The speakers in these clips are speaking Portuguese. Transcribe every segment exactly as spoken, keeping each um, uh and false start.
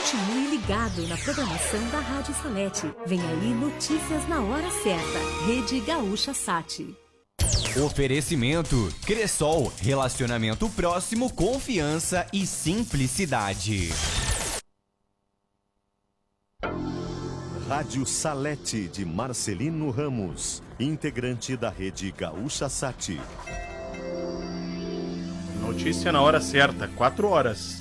Continue ligado na programação da Rádio Salete. Vem aí notícias na hora certa. Rede Gaúcha Sat. Oferecimento Cressol, relacionamento próximo, confiança e simplicidade. Rádio Salete de Marcelino Ramos, integrante da Rede Gaúcha Sat. Notícia na hora certa, quatro horas.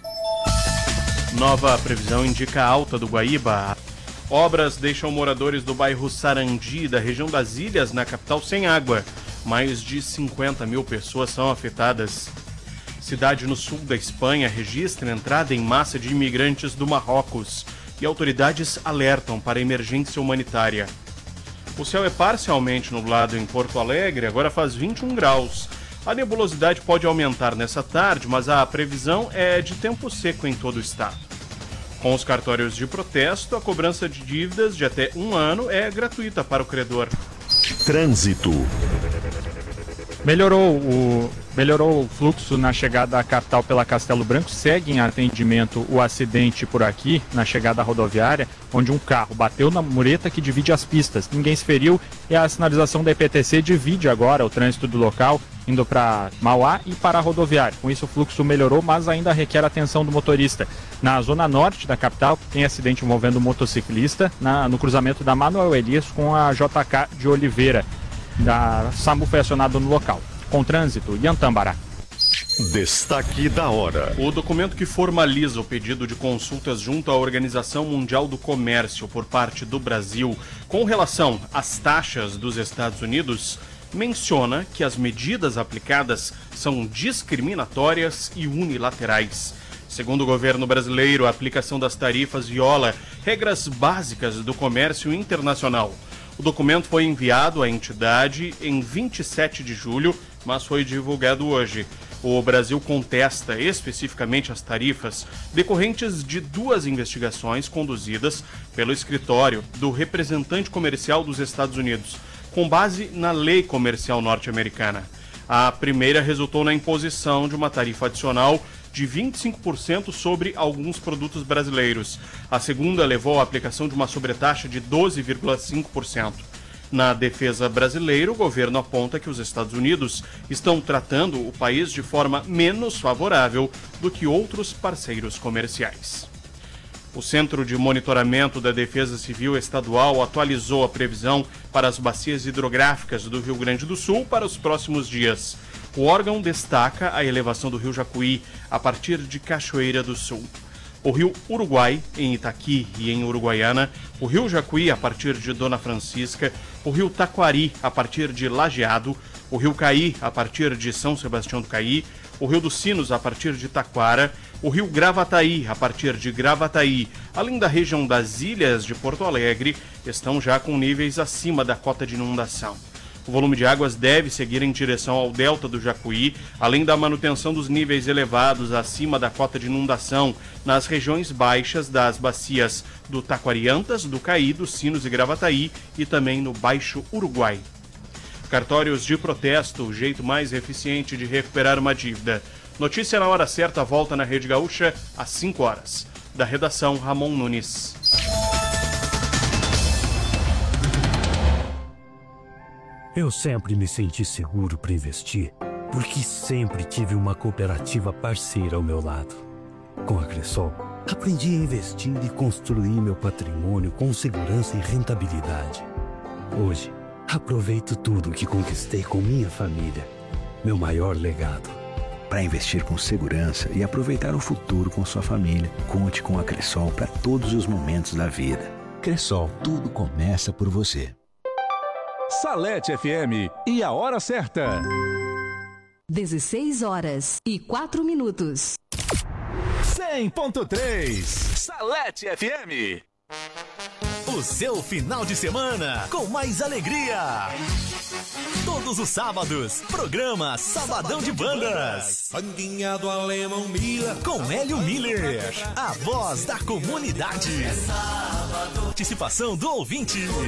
Nova previsão indica alta do Guaíba. Obras deixam moradores do bairro Sarandi, da região das Ilhas, na capital, sem água. Mais de cinquenta mil pessoas são afetadas. Cidade no sul da Espanha registra entrada em massa de imigrantes do Marrocos e autoridades alertam para emergência humanitária. O céu é parcialmente nublado em Porto Alegre, agora faz vinte e um graus. A nebulosidade pode aumentar nessa tarde, mas a previsão é de tempo seco em todo o estado. Com os cartórios de protesto, a cobrança de dívidas de até um ano é gratuita para o credor. Trânsito. Melhorou o, melhorou o fluxo na chegada à capital pela Castelo Branco. Segue em atendimento o acidente por aqui, na chegada à rodoviária, onde um carro bateu na mureta que divide as pistas. Ninguém se feriu e a sinalização da E P T C divide agora o trânsito do local, indo para Mauá e para a rodoviária. Com isso o fluxo melhorou, mas ainda requer atenção do motorista. Na zona norte da capital, tem acidente envolvendo um motociclista na, no cruzamento da Manuel Elias com a J K de Oliveira. Da SAMU foi acionado no local. Com trânsito, Iantambará. Destaque da hora. O documento que formaliza o pedido de consultas junto à Organização Mundial do Comércio por parte do Brasil com relação às taxas dos Estados Unidos menciona que as medidas aplicadas são discriminatórias e unilaterais. Segundo o governo brasileiro, a aplicação das tarifas viola regras básicas do comércio internacional. O documento foi enviado à entidade em vinte e sete de julho, mas foi divulgado hoje. O Brasil contesta especificamente as tarifas decorrentes de duas investigações conduzidas pelo escritório do representante comercial dos Estados Unidos, com base na lei comercial norte-americana. A primeira resultou na imposição de uma tarifa adicional de vinte e cinco por cento sobre alguns produtos brasileiros. A segunda levou à aplicação de uma sobretaxa de doze vírgula cinco por cento. Na defesa brasileira, o governo aponta que os Estados Unidos estão tratando o país de forma menos favorável do que outros parceiros comerciais. O Centro de Monitoramento da Defesa Civil Estadual atualizou a previsão para as bacias hidrográficas do Rio Grande do Sul para os próximos dias. O órgão destaca a elevação do rio Jacuí a partir de Cachoeira do Sul. O rio Uruguai, em Itaqui e em Uruguaiana, o rio Jacuí a partir de Dona Francisca, o rio Taquari a partir de Lajeado, o rio Caí a partir de São Sebastião do Caí, o rio dos Sinos a partir de Taquara, o rio Gravataí a partir de Gravataí, além da região das Ilhas de Porto Alegre, estão já com níveis acima da cota de inundação. O volume de águas deve seguir em direção ao delta do Jacuí, além da manutenção dos níveis elevados acima da cota de inundação nas regiões baixas das bacias do Taquariantas, do Caí, dos Sinos e Gravataí e também no Baixo Uruguai. Cartórios de protesto, o jeito mais eficiente de recuperar uma dívida. Notícia na hora certa, volta na Rede Gaúcha às cinco horas. Da redação, Ramon Nunes. Eu sempre me senti seguro para investir, porque sempre tive uma cooperativa parceira ao meu lado. Com a Cressol, aprendi a investir e construir meu patrimônio com segurança e rentabilidade. Hoje, aproveito tudo o que conquistei com minha família, meu maior legado. Para investir com segurança e aproveitar o futuro com sua família, conte com a Cressol para todos os momentos da vida. Cressol, tudo começa por você. Salete F M e a hora certa. dezesseis horas e quatro minutos. cem ponto três Salete F M. O seu final de semana com mais alegria. Todos os sábados, programa Sabadão de Bandas. Banguinha do Alemão Miller. Com Hélio Miller, a voz da comunidade. Participação do ouvinte.